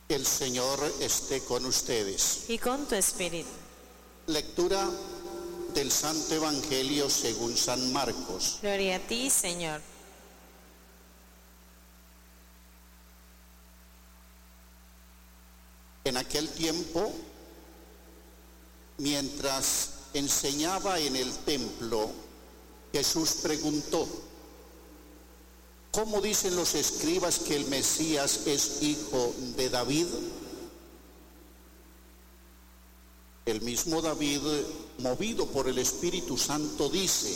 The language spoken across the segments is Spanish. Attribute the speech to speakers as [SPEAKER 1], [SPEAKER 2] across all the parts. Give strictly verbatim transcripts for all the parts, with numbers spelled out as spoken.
[SPEAKER 1] El Señor esté con ustedes.
[SPEAKER 2] Y con tu espíritu.
[SPEAKER 1] Lectura del Santo Evangelio según San Marcos.
[SPEAKER 2] Gloria a ti, Señor.
[SPEAKER 1] En aquel tiempo, mientras enseñaba en el templo, Jesús preguntó: ¿cómo dicen los escribas que el Mesías es hijo de David? El mismo David, movido por el Espíritu Santo, dice: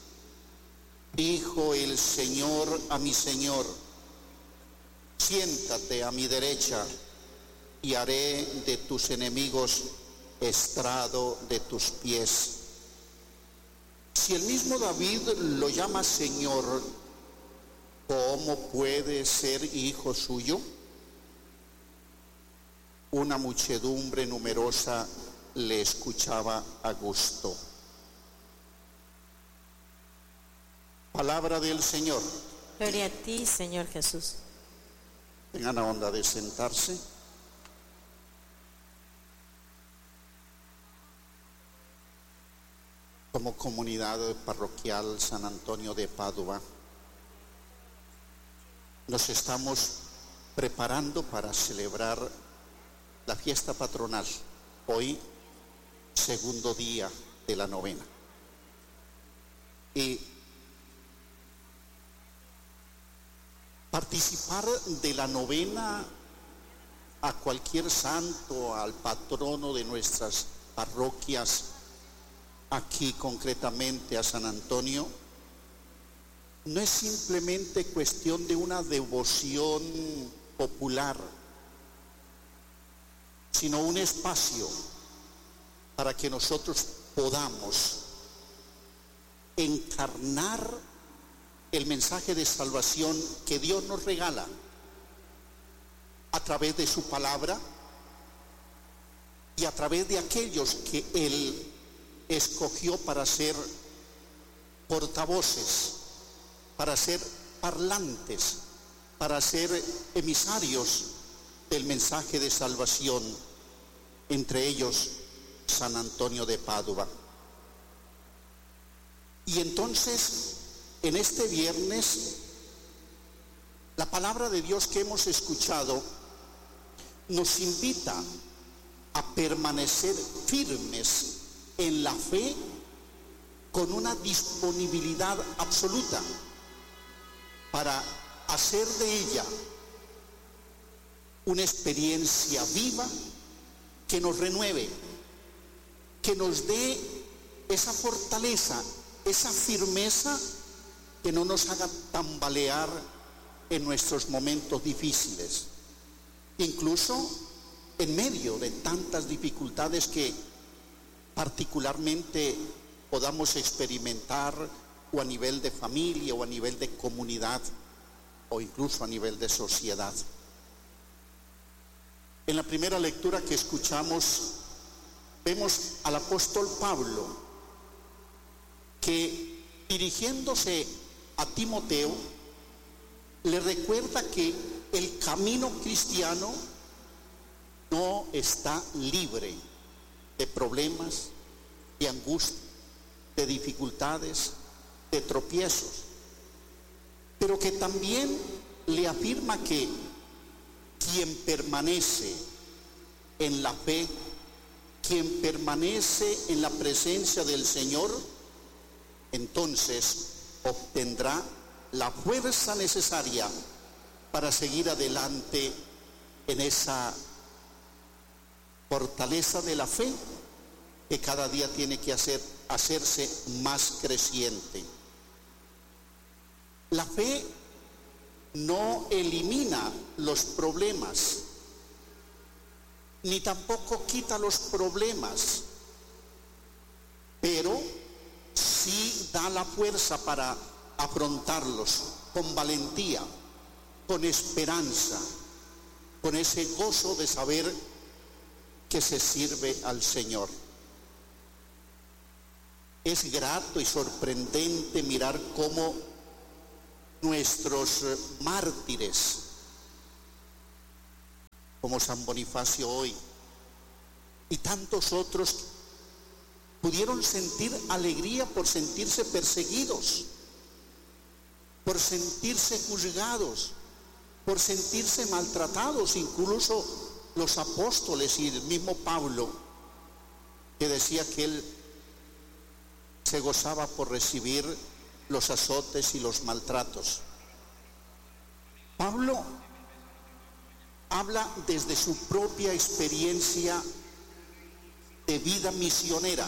[SPEAKER 1] dijo el Señor a mi Señor, siéntate a mi derecha y haré de tus enemigos estrado de tus pies. Si el mismo David lo llama Señor, ¿cómo puede ser hijo suyo? Una muchedumbre numerosa le escuchaba a gusto. Palabra del Señor.
[SPEAKER 2] Gloria a ti, Señor Jesús.
[SPEAKER 1] Tengan la onda de sentarse. Como comunidad parroquial San Antonio de Padua, nos estamos preparando para celebrar la fiesta patronal. Hoy, segundo día de la novena. Y participar de la novena a cualquier santo, al patrono de nuestras parroquias, aquí concretamente a San Antonio, no es simplemente cuestión de una devoción popular, sino un espacio para que nosotros podamos encarnar el mensaje de salvación que Dios nos regala a través de su palabra y a través de aquellos que Él escogió para ser portavoces, para ser parlantes, para ser emisarios del mensaje de salvación, entre ellos San Antonio de Padua. Y entonces, en este viernes, la palabra de Dios que hemos escuchado nos invita a permanecer firmes en la fe con una disponibilidad absoluta para hacer de ella una experiencia viva que nos renueve, que nos dé esa fortaleza, esa firmeza que no nos haga tambalear en nuestros momentos difíciles, incluso en medio de tantas dificultades que particularmente podamos experimentar, o a nivel de familia, o a nivel de comunidad, o incluso a nivel de sociedad. En la primera lectura que escuchamos, vemos al apóstol Pablo que, dirigiéndose a Timoteo, le recuerda que el camino cristiano no está libre de problemas, de angustia, de dificultades, de tropiezos, pero que también le afirma que quien permanece en la fe, quien permanece en la presencia del Señor, entonces obtendrá la fuerza necesaria para seguir adelante en esa fortaleza de la fe que cada día tiene que hacer, hacerse más creciente. La fe no elimina los problemas, ni tampoco quita los problemas, pero sí da la fuerza para afrontarlos con valentía, con esperanza, con ese gozo de saber que se sirve al Señor. Es grato y sorprendente mirar cómo nuestros mártires como San Bonifacio hoy, y tantos otros, pudieron sentir alegría por sentirse perseguidos, por sentirse juzgados, por sentirse maltratados, incluso los apóstoles y el mismo Pablo, que decía que él se gozaba por recibir los azotes y los maltratos. Pablo habla desde su propia experiencia de vida misionera.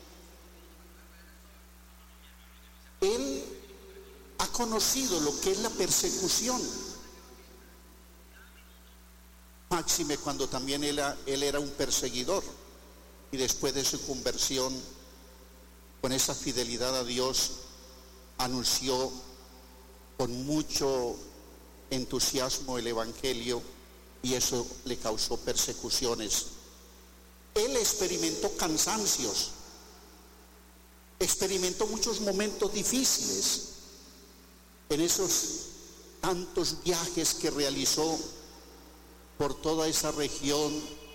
[SPEAKER 1] Él ha conocido lo que es la persecución, máxime cuando también él, él era un perseguidor, y después de su conversión, con esa fidelidad a Dios, anunció con mucho entusiasmo el Evangelio, y eso le causó persecuciones. Él experimentó cansancios, experimentó muchos momentos difíciles en esos tantos viajes que realizó por toda esa región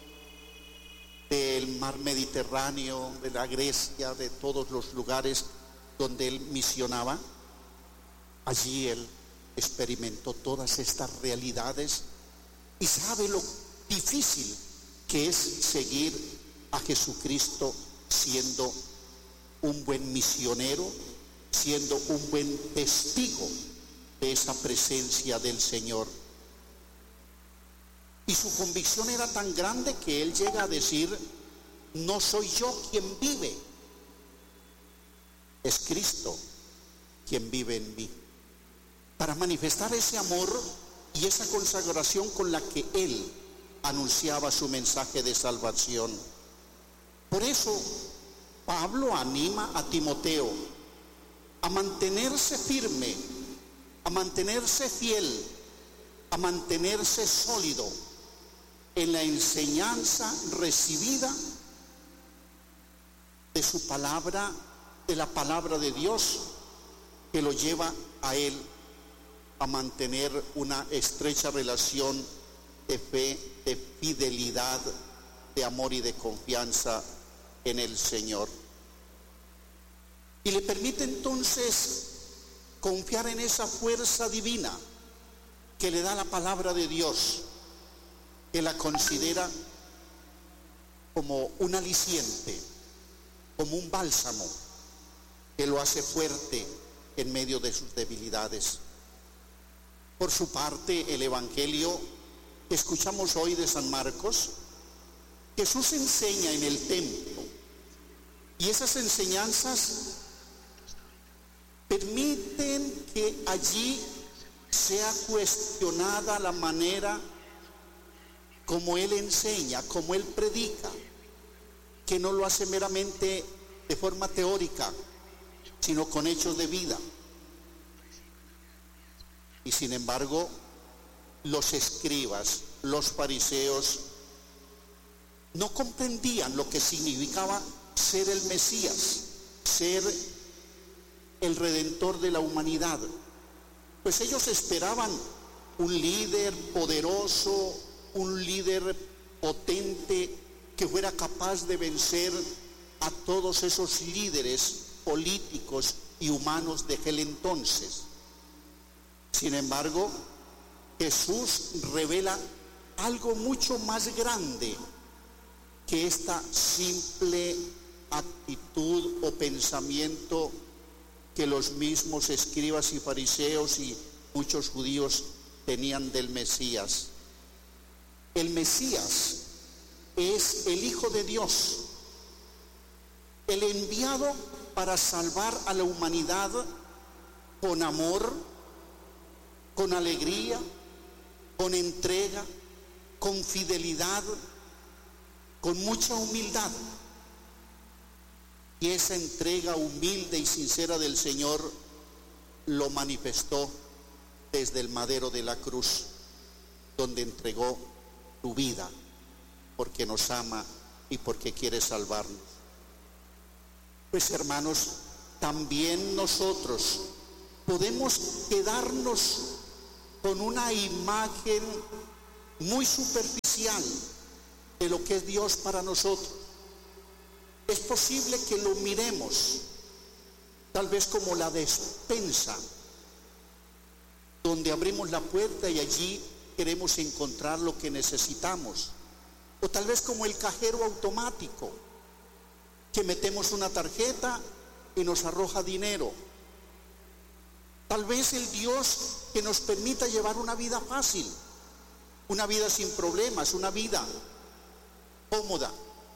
[SPEAKER 1] del mar Mediterráneo, de la Grecia, de todos los lugares donde él misionaba. Allí él experimentó todas estas realidades y sabe lo difícil que es seguir a Jesucristo siendo un buen misionero, siendo un buen testigo de esa presencia del Señor. Y su convicción era tan grande que él llega a decir: no soy yo quien vive, es Cristo quien vive en mí. Para manifestar ese amor y esa consagración con la que él anunciaba su mensaje de salvación. Por eso Pablo anima a Timoteo a mantenerse firme, a mantenerse fiel, a mantenerse sólido en la enseñanza recibida de su palabra, de la palabra de Dios, que lo lleva a él a mantener una estrecha relación de fe, de fidelidad, de amor y de confianza en el Señor. Y le permite entonces confiar en esa fuerza divina que le da la palabra de Dios, que la considera como un aliciente, como un bálsamo, que lo hace fuerte en medio de sus debilidades. Por su parte, el Evangelio que escuchamos hoy de San Marcos, Jesús enseña en el templo, y esas enseñanzas permiten que allí sea cuestionada la manera como Él enseña, como Él predica, que no lo hace meramente de forma teórica, sino con hechos de vida. Y sin embargo, los escribas, los fariseos, no comprendían lo que significaba ser el Mesías, ser el Redentor de la humanidad. Pues ellos esperaban un líder poderoso, un líder potente que fuera capaz de vencer a todos esos líderes políticos y humanos de aquel entonces. Sin embargo, Jesús revela algo mucho más grande que esta simple actitud o pensamiento que los mismos escribas y fariseos y muchos judíos tenían del Mesías. El Mesías es el Hijo de Dios, el enviado para salvar a la humanidad con amor, con alegría, con entrega, con fidelidad, con mucha humildad. Y esa entrega humilde y sincera del Señor lo manifestó desde el madero de la cruz, donde entregó su vida porque nos ama y porque quiere salvarnos. Pues hermanos, también nosotros podemos quedarnos con una imagen muy superficial de lo que es Dios para nosotros. Es posible que lo miremos tal vez como la despensa, donde abrimos la puerta y allí queremos encontrar lo que necesitamos, o tal vez como el cajero automático, que metemos una tarjeta y nos arroja dinero. Tal vez el Dios que nos permita llevar una vida fácil, una vida sin problemas, una vida cómoda.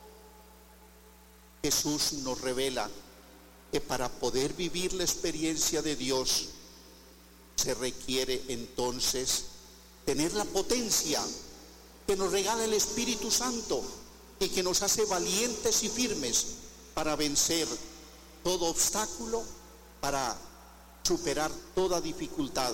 [SPEAKER 1] Jesús nos revela que para poder vivir la experiencia de Dios se requiere entonces tener la potencia que nos regala el Espíritu Santo y que nos hace valientes y firmes para vencer todo obstáculo, para superar toda dificultad.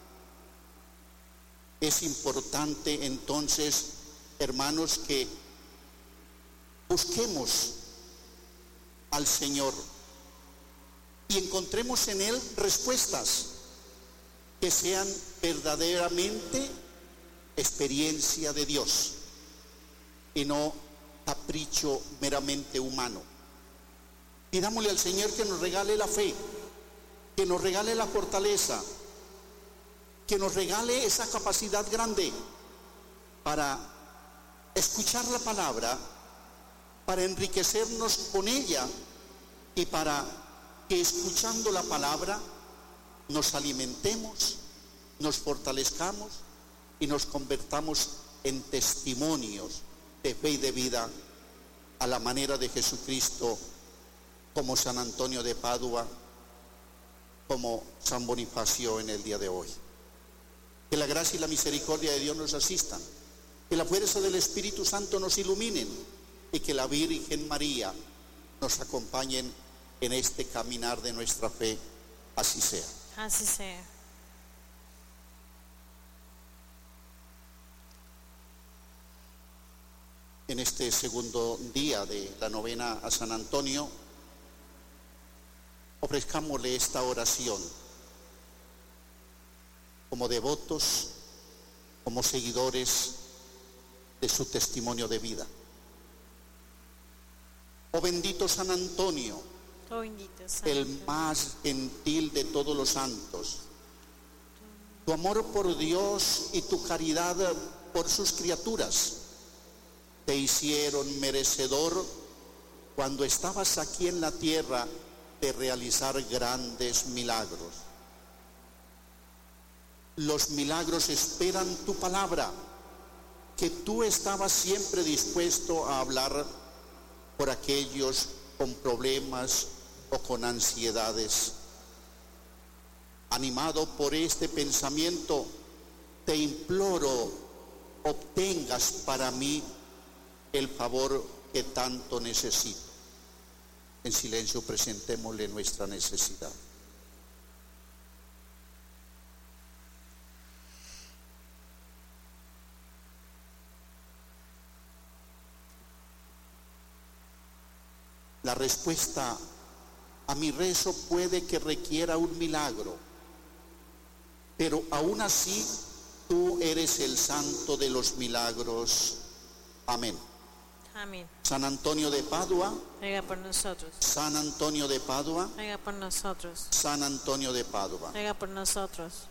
[SPEAKER 1] Es importante entonces, hermanos, que busquemos al Señor y encontremos en Él respuestas que sean verdaderamente experiencia de Dios y no capricho meramente humano. Pidámosle al Señor que nos regale la fe, que nos regale la fortaleza, que nos regale esa capacidad grande para escuchar la palabra, para enriquecernos con ella y para que escuchando la palabra nos alimentemos, nos fortalezcamos y nos convertamos en testimonios de fe y de vida a la manera de Jesucristo, como San Antonio de Padua, como San Bonifacio en el día de hoy. Que la gracia y la misericordia de Dios nos asistan, que la fuerza del Espíritu Santo nos iluminen y que la Virgen María nos acompañen en este caminar de nuestra fe. Así sea.
[SPEAKER 2] Así sea.
[SPEAKER 1] En este segundo día de la novena a San Antonio, ofrezcámosle esta oración como devotos, como seguidores de su testimonio de vida. Oh bendito San Antonio,
[SPEAKER 2] Oh bendito San
[SPEAKER 1] el
[SPEAKER 2] Antonio,
[SPEAKER 1] más gentil de todos los santos, tu amor por Dios y tu caridad por sus criaturas te hicieron merecedor cuando estabas aquí en la tierra de realizar grandes milagros. Los milagros esperan tu palabra, que tú estabas siempre dispuesto a hablar por aquellos con problemas o con ansiedades. Animado por este pensamiento, te imploro, obtengas para mí el favor que tanto necesito. En silencio presentémosle nuestra necesidad. La respuesta a mi rezo puede que requiera un milagro, pero aún así tú eres el santo de los milagros. Amén.
[SPEAKER 2] Amén.
[SPEAKER 1] San Antonio de Padua,
[SPEAKER 2] Ruega por nosotros.
[SPEAKER 1] San Antonio de Padua,
[SPEAKER 2] Ruega por nosotros.
[SPEAKER 1] San Antonio de Padua.
[SPEAKER 2] Ruega por nosotros.